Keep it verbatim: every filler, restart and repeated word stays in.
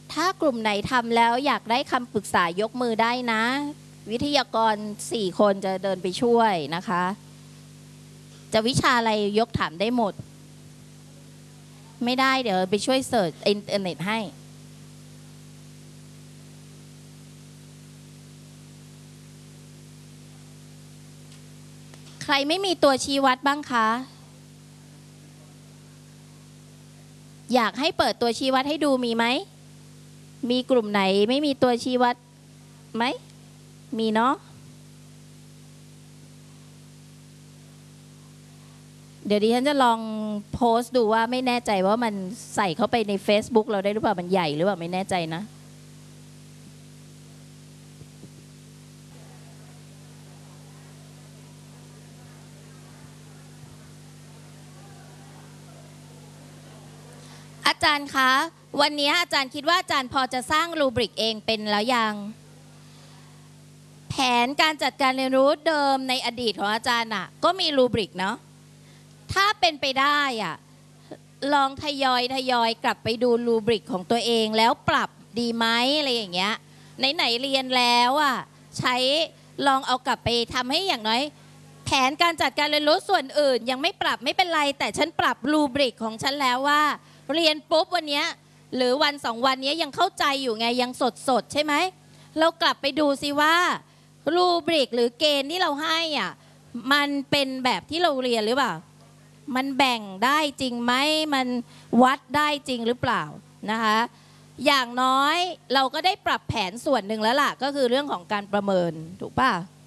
ถ้ากลุ่มไหนทำแล้วอยากได้คำปรึกษายกมือได้นะ วิทยากรสี่คนจะเดินไปช่วยนะคะ จะวิชาอะไรยกถามได้หมด ไม่ได้เดี๋ยวไปช่วยเสิร์ชอินเทอร์เน็ตให้ ใครไม่มีตัวชี้วัดบ้างคะ อยากให้เปิดตัวชี้วัดให้ดูมีไหม มีกลุ่มไหนไม่มีตัวชี้วัดไหม มีเนาะ เดี๋ยวดิฉันจะลองโพสต์ดูว่าไม่แน่ใจว่ามันใส่เข้าไปใน Facebook เราได้หรือเปล่า มันใหญ่หรือเปล่าไม่แน่ใจนะ อาจารย์คะวันนี้อาจารย์คิดว่าอาจารย์พอจะสร้างรูบริกเองเป็นแล้วยังแผนการจัดการเรียนรู้เดิมในอดีตของอาจารย์อ่ะก็มีรูบริกเนาะถ้าเป็นไปได้อ่ะลองทยอยทยอยกลับไปดูรูบริกของตัวเองแล้วปรับดีไหมอะไรอย่างเงี้ยไหนๆเรียนแล้วอ่ะใช้ลองเอากลับไปทำให้อย่างน้อยแผนการจัดการเรียนรู้ส่วนอื่นยังไม่ปรับไม่เป็นไรแต่ฉันปรับรูบริกของฉันแล้วว่าเรียนปุ๊บวันนี้หรือวันสองวันนี้ยังเข้าใจอยู่ไงยังสดสดใช่ไหมเรากลับไปดูซิว่ารูบริกหรือเกณฑ์ที่เราให้อ่ะมันเป็นแบบที่เราเรียนหรือเปล่ามันแบ่งได้จริงไหมมันวัดได้จริงหรือเปล่านะคะอย่างน้อยเราก็ได้ปรับแผนส่วนหนึ่งแล้วล่ะก็คือเรื่องของการประเมินถูกป่ะ